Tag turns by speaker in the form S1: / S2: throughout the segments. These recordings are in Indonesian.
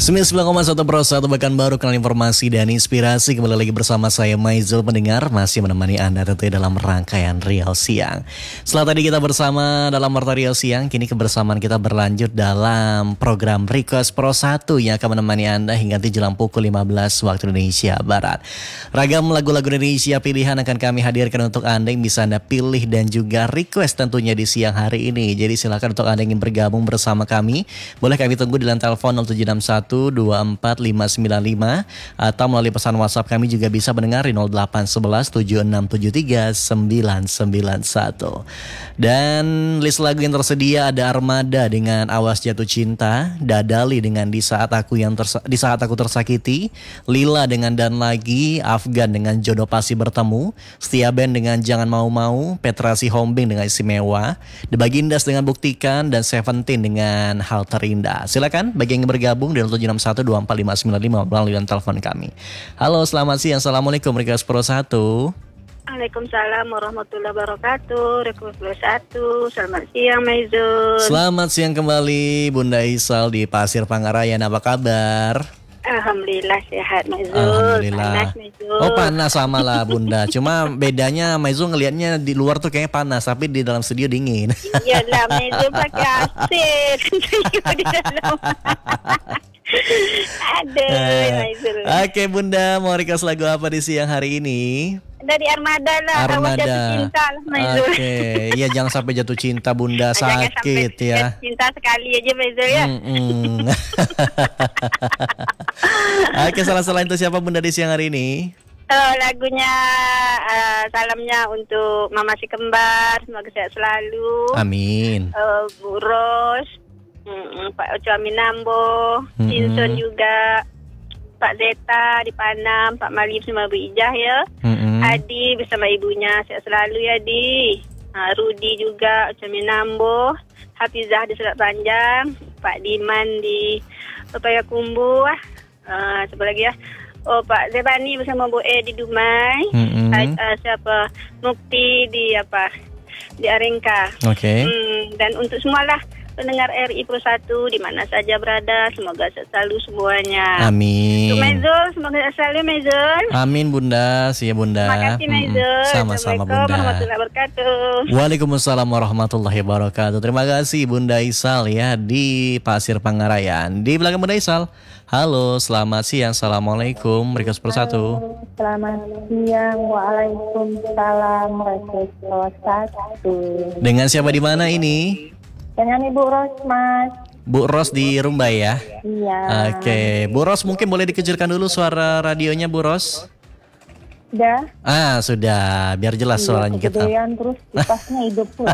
S1: 99,1 bahkan baru kenal informasi dan inspirasi. Kembali lagi bersama saya Maizul, pendengar masih menemani Anda tentunya dalam rangkaian Riau Siang. Setelah tadi kita bersama dalam Warta Riau Siang, kini kebersamaan kita berlanjut dalam program Request Pro 1 yang akan menemani Anda hingga jelang pukul 15 waktu Indonesia Barat. Ragam lagu-lagu Indonesia pilihan akan kami hadirkan untuk Anda yang bisa Anda pilih dan juga request tentunya di siang hari ini. Jadi silakan untuk Anda yang ingin bergabung bersama kami, boleh kami tunggu di line telepon 0761 24595 atau melalui pesan WhatsApp kami juga bisa mendengar di 0811 7673 991. Dan list lagu yang tersedia ada Armada dengan Awas Jatuh Cinta, Dadali dengan Di Saat Aku Tersakiti, Lila dengan Dan Lagi, Afgan dengan Jodoh Pasti Bertemu, Setia Band dengan Jangan Mau-Mau, Petra Sihombing dengan Istimewa, The Bagindas dengan Buktikan, dan Seventeen dengan Hal Terindah. Silakan bagi yang bergabung di 0761245595 melalui telepon kami. Halo, selamat siang. Assalamualaikum. Request Pro 1.
S2: Waalaikumsalam warahmatullahi wabarakatuh. Request Pro 1. Selamat siang, Maizul.
S1: Selamat siang kembali Bunda Isal di Pasir Pangarayan. Apa kabar?
S2: Alhamdulillah sehat, Maizul.
S1: Alhamdulillah.
S2: Panas, Maizul.
S1: Oh, panas sama lah Bunda. Cuma bedanya Maizul ngelihatnya di luar tuh kayaknya panas, tapi di dalam studio dingin.
S2: Iyalah, Maizul pakai AC. Di dalam. Maizul.
S1: Oke Bunda, mau request lagu apa di siang hari ini?
S2: Dari Armada lah. Awas Jatuh Cinta lah, Maizul.
S1: Oke, ya jangan sampai jatuh cinta Bunda, sakit ya.
S2: Cinta sekali aja, Maizul ya.
S1: Oke, selain itu siapa Bunda di siang hari ini?
S2: Lagunya salamnya untuk Mama Si Kembar, semoga sehat selalu.
S1: Amin.
S2: Bu Ros, Pak Ocho Aminambo, Sinson juga, Pak Zeta di Panam, Pak Malif sama Bu Ijah ya. Adi bersama ibunya sehat selalu ya Di. Rudi juga Ocho Aminambo, Hafizah di Selat Panjang, Pak Diman di Payakumbuh. Siapa lagi ya? Oh, Pak Zebani bersama Bu E di Dumai. Siapa? Mukti di di Arengka.
S1: Oke.
S2: Dan untuk semualah pendengar RI Pro 1 di mana saja berada, semoga selalu semuanya.
S1: Amin.
S2: Untuk Maizul, semoga selalu Maizul.
S1: Amin Bunda, siap Bunda.
S2: Terima kasih Maizul.
S1: Sama-sama Bunda.
S2: Assalamualaikum warahmatullahi wabarakatuh.
S1: Waalaikumsalam warahmatullahi wabarakatuh. Terima kasih Bunda Isal ya di Pasir Pangarayan. Di belakang Bunda Isal. Halo, selamat siang. Assalamualaikum. Request Pro 1.
S3: Selamat siang. Waalaikumsalam. Request Pro 1.
S1: Dengan siapa di mana ini?
S3: Dengan Ibu Ros, Mas.
S1: Bu Ros di Rumbai ya?
S3: Iya.
S1: Oke, Bu Ros mungkin boleh dikecilkan dulu suara radionya Bu Ros.
S3: Sudah?
S1: Sudah. Biar jelas suaranya kita.
S3: Kegedean terus kipasnya hidup pula.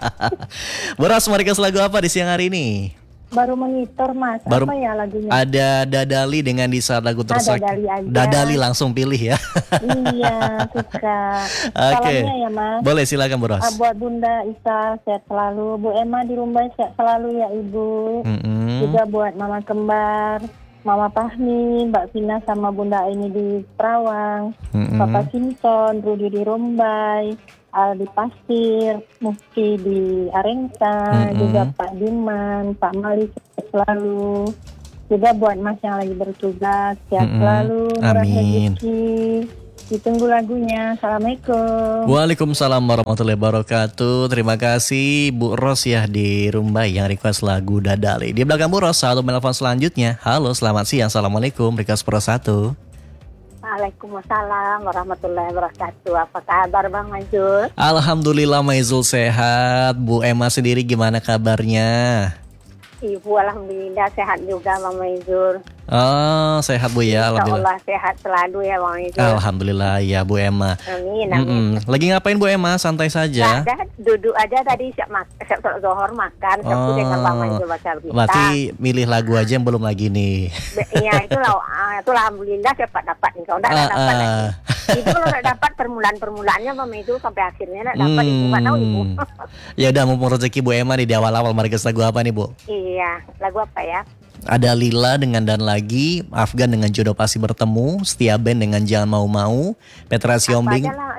S1: Bu Ros, mau request lagu apa di siang hari ini?
S3: Baru monitor Mas. Apa ya lagunya?
S1: Ada Dadali dengan Di Saat Aku Tersakiti. Dadali langsung pilih ya.
S3: Iya, suka.
S1: Oke.
S3: Salamnya ya Mas.
S1: Boleh, silakan Bu Ros.
S3: Buat Bunda Isa sehat selalu. Bu Emma di Rumbai sehat selalu ya Ibu. Juga buat Mama Kembar, Mama Fahmi, Mbak Vina sama Bunda ini di Perawang, Papa Simpson, Rudi di Rumbai, Aldi Pasir, Mufti di Arengka, juga Pak Diman, Pak Malik selalu. Juga buat Mas yang lagi bertugas, sehat selalu, murah rezeki. Ditunggu lagunya. Assalamualaikum.
S1: Waalaikumsalam warahmatullahi wabarakatuh. Terima kasih Bu Ros ya di Rumbai yang request lagu Dadali. Di belakang Bu Ros, satu menelpon selanjutnya. Halo, selamat siang. Assalamualaikum. Request Pro 1.
S3: Waalaikumsalam warahmatullahi wabarakatuh. Apa kabar Bang Maizul?
S1: Alhamdulillah Maizul sehat. Bu Emma sendiri gimana kabarnya?
S3: Ibu alhamdulillah sehat juga Bang Maizul.
S1: Oh, sehat Bu ya, alhamdulillah.
S3: Insyaallah sehat selalu ya Bang Maizul.
S1: Alhamdulillah ya Bu Emma.
S3: Amin.
S1: Lagi ngapain Bu Emma? Santai saja.
S3: Ada duduk aja tadi siap zohor makan. Sabtu dengan Bang Maizul baca berita.
S1: Berarti milih lagu aja yang belum lagi nih.
S3: Iya itu alhamdulillah cepat dapat nih. Kalau enggak dapat lagi. Itu kalau enggak dapat permulaan-permulaannya Bang Maizul sampai akhirnya enggak dapat Ibu enggak tahu Ibu.
S1: Ya udah, mumpung rezeki Bu Emma nih di awal-awal, mari lagu apa nih Bu?
S3: Iya, lagu apa ya?
S1: Ada Lila dengan Dan Lagi, Afgan dengan Jodoh Pasti Bertemu, Setia Band dengan Jangan Mau-Mau, Petra Sihombing.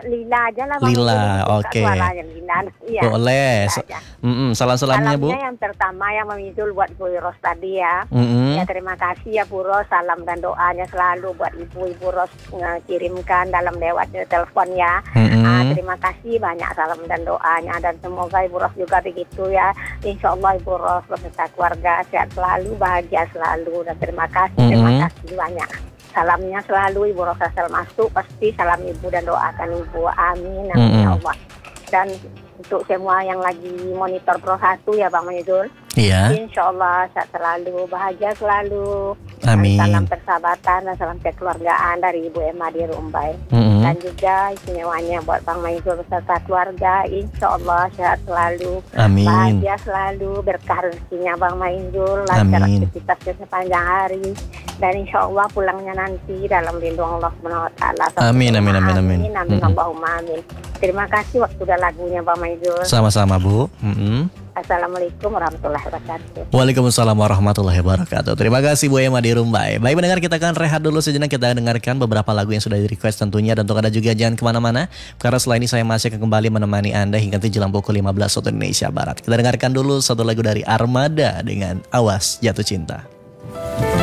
S3: Lila aja lah.
S1: Lila, oke.
S3: Suaranya Lila. Iya.
S1: Boleh. Salam-salamnya Bu.
S3: Salamnya yang pertama yang memidul buat Bu Ros tadi ya. Ya terima kasih ya Bu Ros, salam dan doanya selalu buat Ibu Ros kirimkan dalam lewat telepon ya. Terima kasih banyak salam dan doanya, dan semoga Ibu Ros juga begitu ya. Insya Allah Ibu Ros beserta keluarga sehat selalu, bahagia selalu, dan terima kasih banyak. Salamnya selalu Ibu Ros asal masuk, pasti salam Ibu dan doakan Ibu. Amin, amin ya Allah. Dan untuk semua yang lagi monitor Pro 1 ya Bang Maidul.
S1: Iya.
S3: Insya Allah sehat selalu, bahagia selalu.
S1: Amin.
S3: Salam persahabatan dan salam kekeluargaan dari Ibu Emma di Rumbai. Dan juga istimewanya buat Bang Maidul beserta keluarga. Insya Allah sehat selalu.
S1: Amin.
S3: Bahagia selalu, berkah rezekinya Bang Maidul. Lancar aktivitasnya sepanjang hari. Dan insya Allah pulangnya nanti dalam lindung Allah SWT.
S1: Amin, amin, amin, amin.
S3: Amin, Allahumma amin. Terima kasih waktu dan lagunya Bang Maidul.
S1: Sama-sama Bu.
S3: Assalamualaikum warahmatullahi wabarakatuh.
S1: Waalaikumsalam warahmatullahi wabarakatuh. Terima kasih Bu Emma di Rumbai. Baik pendengar, kita akan rehat dulu sejenak. Kita dengarkan beberapa lagu yang sudah di request tentunya. Dan untuk Anda juga jangan kemana-mana, karena setelah ini saya masih akan kembali menemani Anda hingga jelang pukul 15 waktu Indonesia Barat. Kita dengarkan dulu satu lagu dari Armada dengan Awas Jatuh Cinta.